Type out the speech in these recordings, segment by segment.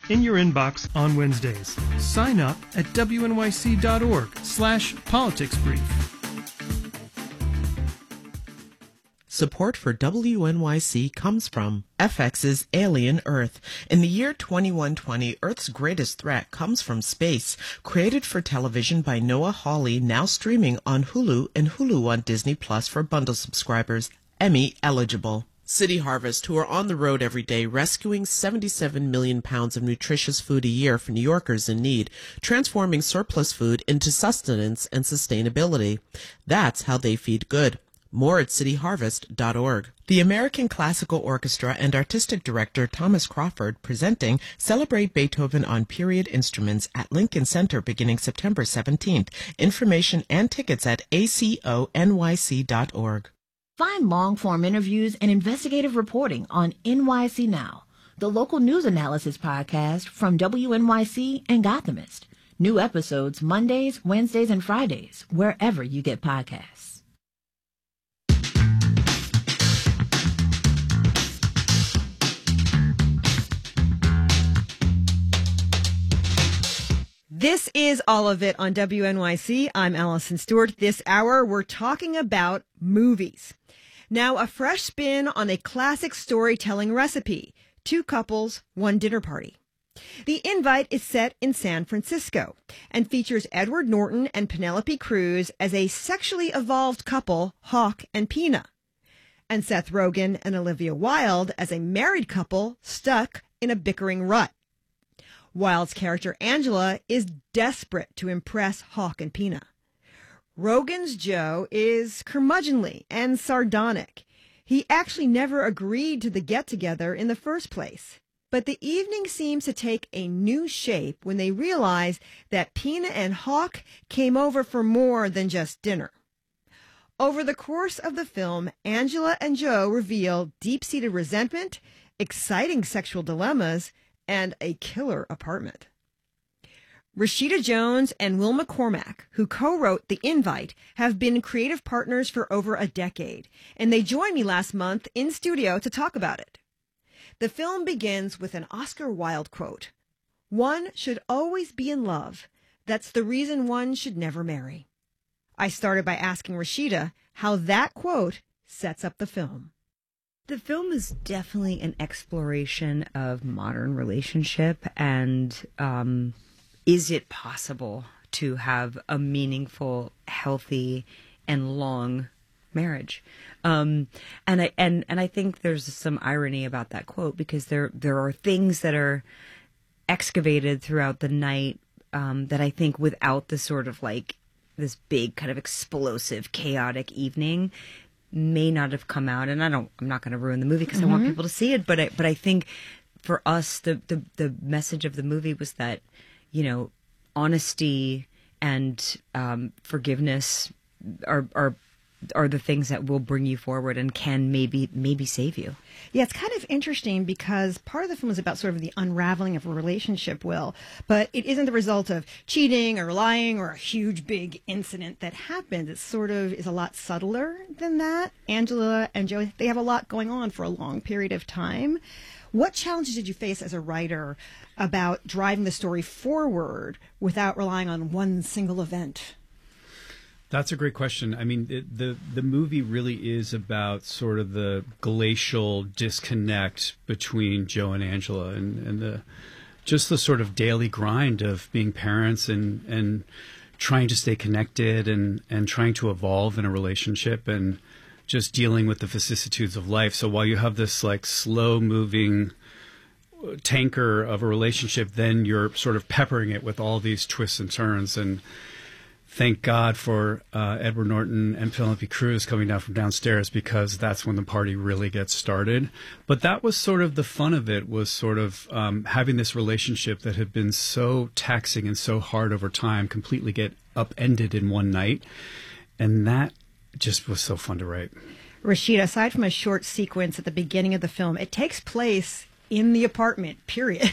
in your inbox on Wednesdays. Sign up at wnyc.org/politicsbrief. Support for WNYC comes from FX's Alien Earth. In the year 2120, Earth's greatest threat comes from space. Created for television by Noah Hawley, now streaming on Hulu and Hulu on Disney Plus for bundle subscribers. Emmy eligible. City Harvest, who are on the road every day rescuing 77 million pounds of nutritious food a year for New Yorkers in need, transforming surplus food into sustenance and sustainability. That's how they feed good. More at cityharvest.org. The American Classical Orchestra and Artistic Director Thomas Crawford presenting Celebrate Beethoven on Period Instruments at Lincoln Center beginning September 17th. Information and tickets at aconyc.org. Find long-form interviews and investigative reporting on NYC Now, the local news analysis podcast from WNYC and Gothamist. New episodes Mondays, Wednesdays, and Fridays, wherever you get podcasts. This is All of It on WNYC. I'm Allison Stewart. This hour, we're talking about movies. Now, a fresh spin on a classic storytelling recipe. 2 couples, 1 dinner party. The Invite is set in San Francisco and features Edward Norton and Penelope Cruz as a sexually evolved couple, Hawk and Pina, and Seth Rogen and Olivia Wilde as a married couple stuck in a bickering rut. Wilde's character Angela is desperate to impress Hawk and Pina. Rogen's Joe is curmudgeonly and sardonic. He actually never agreed to the get-together in the first place. But the evening seems to take a new shape when they realize that Pina and Hawk came over for more than just dinner. Over the course of the film, Angela and Joe reveal deep-seated resentment, exciting sexual dilemmas, and a killer apartment. Rashida Jones and Will McCormack, who co-wrote The Invite, have been creative partners for over a decade, and they joined me last month in studio to talk about it. The film begins with an Oscar Wilde quote, "One should always be in love. That's the reason one should never marry." I started by asking Rashida how that quote sets up the film. The film is definitely an exploration of modern relationship and is it possible to have a meaningful, healthy, and long marriage? And I think there's some irony about that quote because there are things that are excavated throughout the night that I think without the sort of like this big kind of explosive, chaotic evening may not have come out. And I'm not going to ruin the movie because I want people to see it. But I think for us, the message of the movie was that, you know, honesty and forgiveness are the things that will bring you forward and can maybe save you. Yeah, it's kind of interesting because part of the film is about sort of the unraveling of a relationship, Will, but it isn't the result of cheating or lying or a huge big incident that happened. It sort of is a lot subtler than that. Angela and Joe, they have a lot going on for a long period of time. What challenges did you face as a writer about driving the story forward without relying on one single event? That's a great question. I mean, the movie really is about sort of the glacial disconnect between Joe and Angela and the sort of daily grind of being parents and trying to stay connected and trying to evolve in a relationship and just dealing with the vicissitudes of life. So while you have this like slow moving tanker of a relationship, then you're sort of peppering it with all these twists and turns. And thank God for Edward Norton and Penelope Cruz coming down from downstairs because that's when the party really gets started. But that was sort of the fun of it, was sort of having this relationship that had been so taxing and so hard over time completely get upended in one night. And that just was so fun to write. Rashida, aside from a short sequence at the beginning of the film, it takes place in the apartment, period.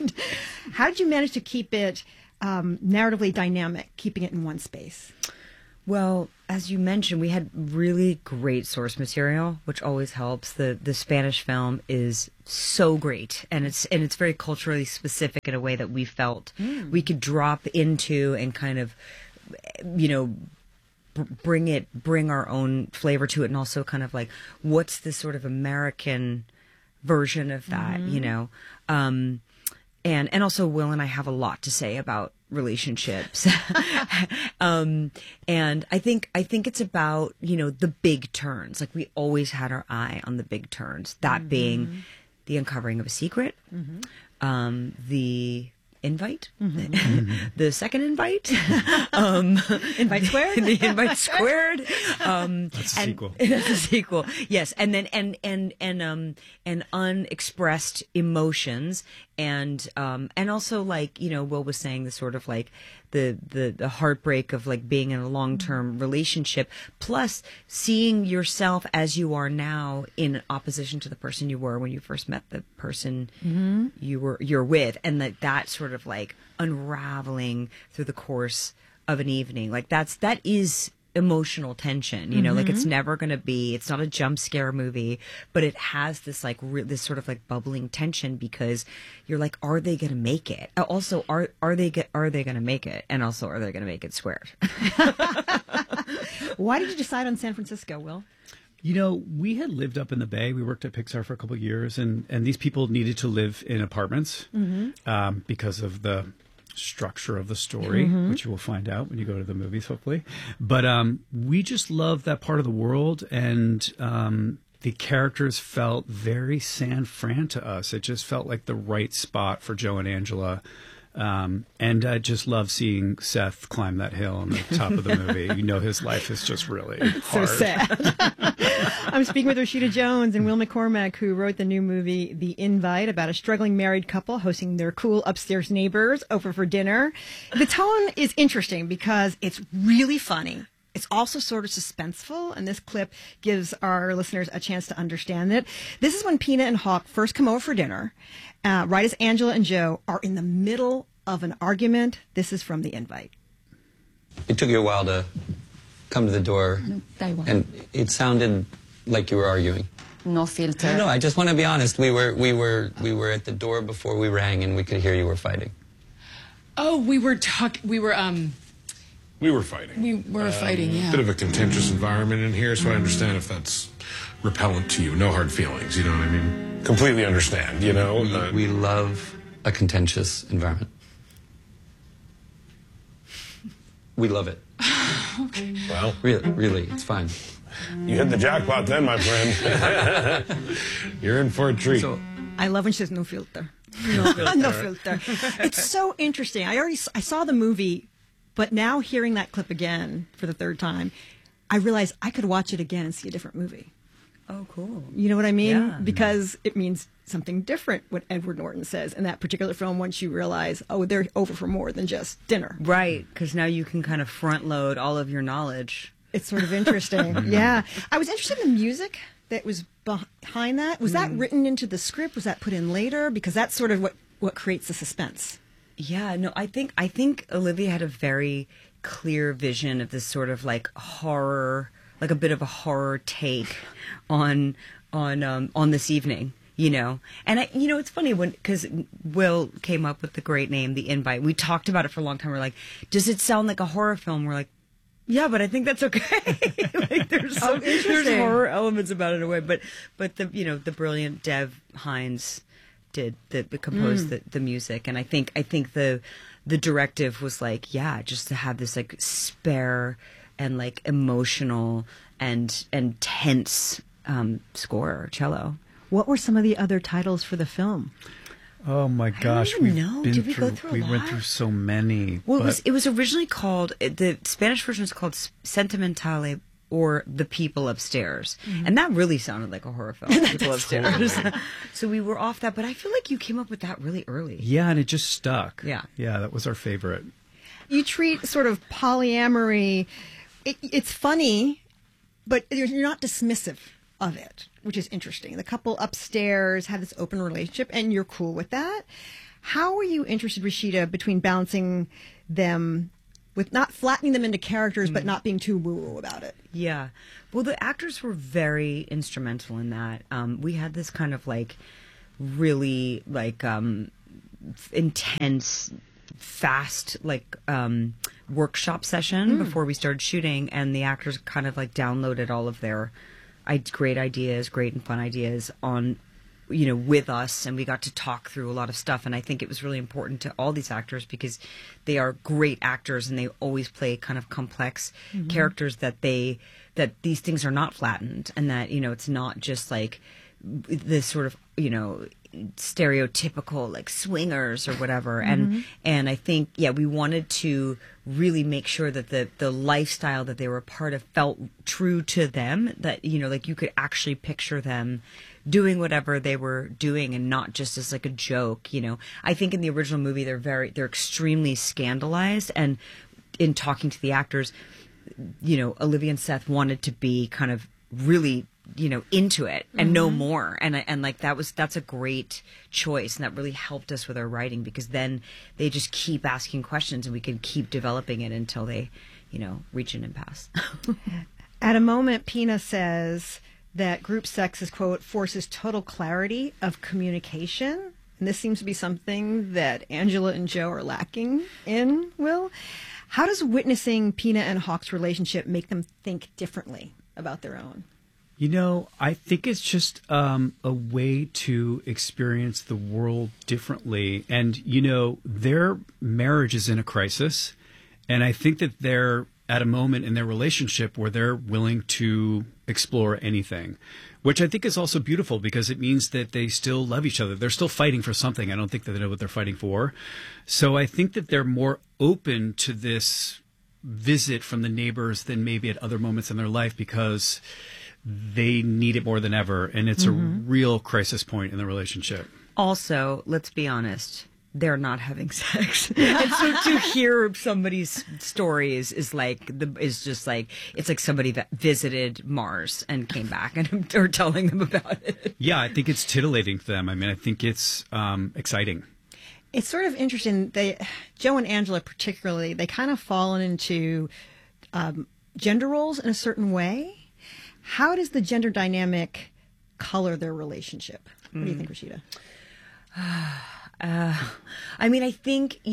How did you manage to keep it narratively dynamic, keeping it in one space? Well, as you mentioned, we had really great source material, which always helps. The Spanish film is so great, and it's very culturally specific in a way that we felt we could drop into and kind of, you know, bring our own flavor to it, and also kind of like, what's this sort of American version of that, you know? And also Will and I have a lot to say about relationships. And I think it's about, you know, the big turns. Like, we always had our eye on the big turns, that being the uncovering of a secret, the invite, the second invite, Invite squared, the invite squared. That's a sequel. That's a sequel. Yes, and then and unexpressed emotions, and also, like, you know, Will was saying, the sort of like the heartbreak of like being in a long-term relationship, plus seeing yourself as you are now in opposition to the person you were when you first met the person you're with, and that sort of like unraveling through the course of an evening. Like, that is emotional tension, you know, like, it's never going to be, it's not a jump scare movie, but it has this like this sort of like bubbling tension, because you're like, are they going to make it? Also, are they going to make it? And also, are they going to make it squared? Why did you decide on San Francisco, Will? You know, we had lived up in the Bay. We worked at Pixar for a couple of years, and these people needed to live in apartments because of the structure of the story, which you will find out when you go to the movies, hopefully. But we just loved that part of the world, and the characters felt very San Fran to us. It just felt like the right spot for Joe and Angela. And I just love seeing Seth climb that hill on the top of the movie. You know, his life is just really hard. So sad. I'm speaking with Rashida Jones and Will McCormack, who wrote the new movie The Invite, about a struggling married couple hosting their cool upstairs neighbors over for dinner. The tone is interesting because it's really funny. It's also sort of suspenseful, and this clip gives our listeners a chance to understand it. This is when Peanut and Hawk first come over for dinner, right as Angela and Joe are in the middle of an argument. This is from The Invite. It took you a while to come to the door, and it sounded like you were arguing. No filter. No, I just want to be honest. We were at the door before we rang, and we could hear you were fighting. Oh, we were fighting. We were fighting. We were fighting, yeah. Bit of a contentious environment in here, so I understand if that's repellent to you. No hard feelings, you know what I mean? Completely understand, you know? We love a contentious environment. We love it. Okay. Well, really, it's fine. You hit the jackpot then, my friend. You're in for a treat. So, I love when she says no filter. No filter. No filter. It's so interesting. I saw the movie, but now hearing that clip again for the third time, I realized I could watch it again and see a different movie. Oh, cool. You know what I mean? Yeah. Because it means something different, what Edward Norton says in that particular film, once you realize, oh, they're over for more than just dinner. Right, because now you can kind of front load all of your knowledge. It's sort of interesting. Yeah. I was interested in the music that was behind that. Was that written into the script? Was that put in later? Because that's sort of what creates the suspense. Yeah, no, I think Olivia had a very clear vision of this sort of like horror, like a bit of a horror take on this evening, you know. And it's funny because Will came up with the great name, The Invite. We talked about it for a long time. We're like, does it sound like a horror film? We're like, yeah, but I think that's okay. Like, there's horror elements about it in a way, but the brilliant Dev Hynes did composed the music, and I think the directive was like, yeah, just to have this like spare and like emotional and tense score or cello. What were some of the other titles for the film? Oh my gosh, I don't know. Did we go through a we lot? went through so many. Well, it was originally called, the Spanish version was called Sentimentale, or The People Upstairs. And that really sounded like a horror film, People Upstairs. So we were off that, but I feel like you came up with that really early. Yeah, and it just stuck. Yeah. Yeah, that was our favorite. You treat sort of polyamory, it's funny, but you're not dismissive of it, which is interesting. The couple upstairs had this open relationship, and you're cool with that. How are you interested, Rashida, between balancing them with not flattening them into characters, but not being too woo-woo about it? Yeah. Well, the actors were very instrumental in that. We had this kind of like really like intense, fast workshop session before we started shooting, and the actors kind of like downloaded all of their great ideas, great and fun ideas on, with us, and we got to talk through a lot of stuff. And I think it was really important to all these actors because they are great actors and they always play kind of complex characters that these things are not flattened, and that, it's not just like this sort of, stereotypical like swingers or whatever. And I think, we wanted to really make sure that the lifestyle that they were a part of felt true to them, that, like you could actually picture them doing whatever they were doing and not just as like a joke. I think in the original movie, they're extremely scandalized, and in talking to the actors, Olivia and Seth wanted to be kind of really, into it and know more. And like that's a great choice. And that really helped us with our writing, because then they just keep asking questions and we can keep developing it until they, reach an impasse. At a moment, Pina says that group sex is, quote, forces total clarity of communication. And this seems to be something that Angela and Joe are lacking in, Will. How does witnessing Pina and Hawk's relationship make them think differently about their own? I think it's just a way to experience the world differently. And, their marriage is in a crisis. And I think that they're at a moment in their relationship where they're willing to explore anything, which I think is also beautiful because it means that they still love each other. They're still fighting for something. I don't think that they know what they're fighting for. So I think that they're more open to this visit from the neighbors than maybe at other moments in their life, because they need it more than ever, and it's a real crisis point in the relationship. Also, let's be honest, they're not having sex. And so to hear somebody's stories is just like it's like somebody that visited Mars and came back and are telling them about it. Yeah, I think it's titillating to them. I mean, I think it's exciting. It's sort of interesting. Joe and Angela particularly, they kind of fallen into gender roles in a certain way. How does the gender dynamic color their relationship? What do you think, Rashida? I mean, I think,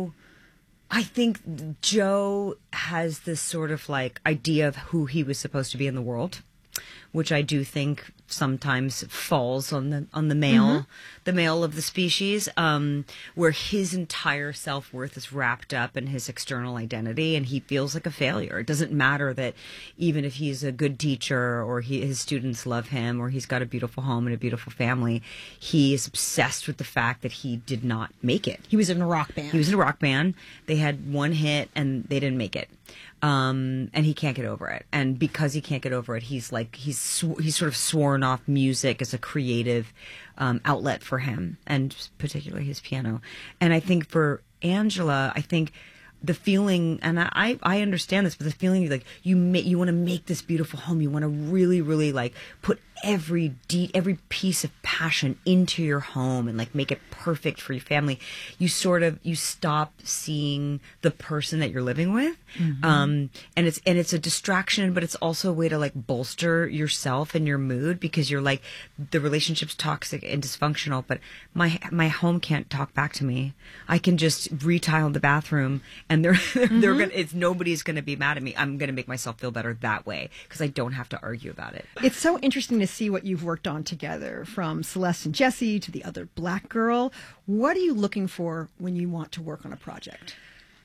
I think Joe has this sort of like idea of who he was supposed to be in the world, which I do think sometimes falls on the male, the male of the species, where his entire self-worth is wrapped up in his external identity, and he feels like a failure. It doesn't matter that even if he's a good teacher or his students love him or he's got a beautiful home and a beautiful family, he is obsessed with the fact that he did not make it. He was in a rock band. They had one hit and they didn't make it. And he can't get over it. And because he can't get over it, he's sort of sworn off music as a creative outlet for him, and particularly his piano. And I think for Angela, I think the feeling, and I understand this, but the feeling like you want to make this beautiful home, you want to really, really like put every piece of passion into your home and like make it perfect for your family. You stop seeing the person that you're living with, and it's a distraction, but it's also a way to like bolster yourself and your mood, because you're like, the relationship's toxic and dysfunctional, but my home can't talk back to me. I can just retile the bathroom, and nobody's gonna be mad at me. I'm gonna make myself feel better that way because I don't have to argue about it. It's so interesting to see what you've worked on together, from Celeste and Jesse to The Other Black Girl. What are you looking for when you want to work on a project?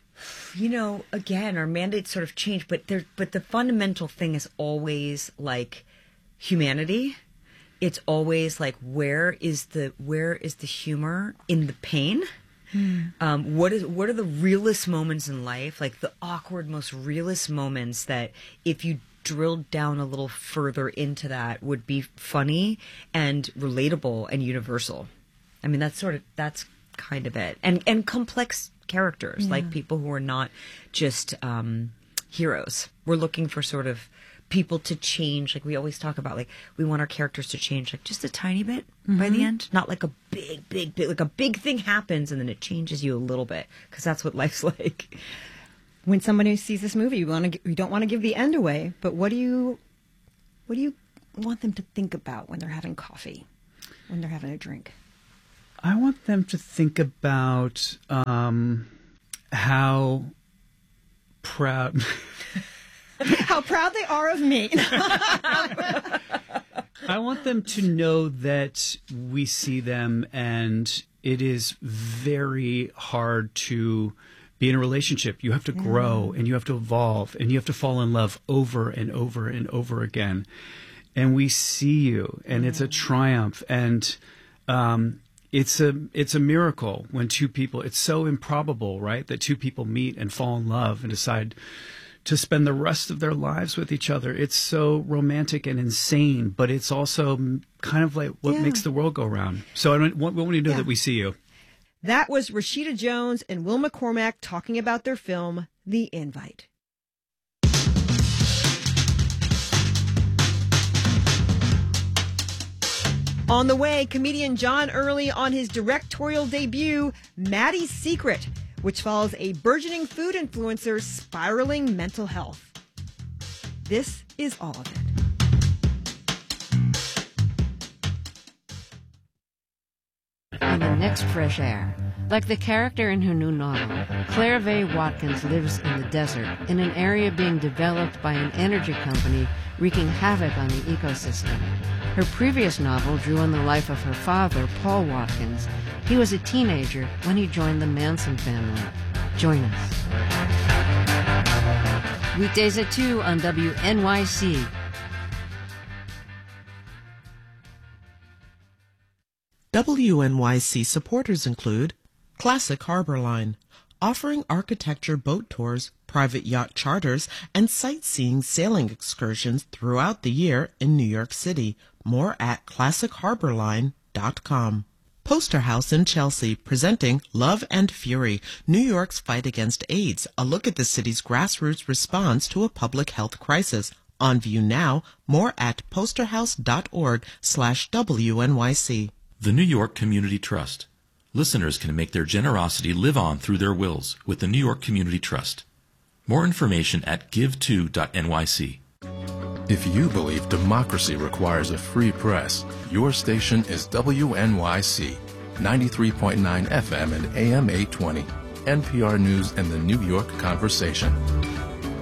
Again, our mandates sort of change, but the fundamental thing is always like humanity. It's always like, where is the humor in the pain? What are the realest moments in life, like the awkward, most realist moments that if you drilled down a little further into that would be funny and relatable and universal. I mean, that's kind of it. And complex characters, like people who are not just heroes. We're looking for sort of people to change. Like we always talk about, like we want our characters to change like just a tiny bit by the end, not like a big, like a big thing happens and then it changes you a little bit, because that's what life's like. When somebody sees this movie, we don't want to give the end away, but what do you want them to think about when they're having coffee, when they're having a drink? I want them to think about how proud... How proud they are of me. I want them to know that we see them, and it is very hard to be in a relationship. You have to grow, and you have to evolve, and you have to fall in love over and over and over again. And we see you, and it's a triumph, and it's a miracle when two people. It's so improbable, right, that two people meet and fall in love and decide to spend the rest of their lives with each other. It's so romantic and insane, but it's also kind of like what makes the world go round. So I want you to know that we see you. That was Rashida Jones and Will McCormack talking about their film, The Invite. On the way, comedian John Early on his directorial debut, Maddie's Secret, which follows a burgeoning food influencer's spiraling mental health. This is all of it. On the next Fresh Air, like the character in her new novel, Claire Vaye Watkins lives in the desert, in an area being developed by an energy company wreaking havoc on the ecosystem. Her previous novel drew on the life of her father, Paul Watkins. He was a teenager when he joined the Manson family. Join us. Weekdays at 2 on WNYC. WNYC supporters include Classic Harbor Line, offering architecture boat tours, private yacht charters, and sightseeing sailing excursions throughout the year in New York City. More at classicharborline.com. Poster House in Chelsea, presenting Love and Fury, New York's fight against AIDS, a look at the city's grassroots response to a public health crisis. On view now, more at posterhouse.org/WNYC. The New York Community Trust. Listeners can make their generosity live on through their wills with the New York Community Trust. More information at give2.nyc. If you believe democracy requires a free press, your station is WNYC, 93.9 FM and AM 820, NPR News and the New York Conversation.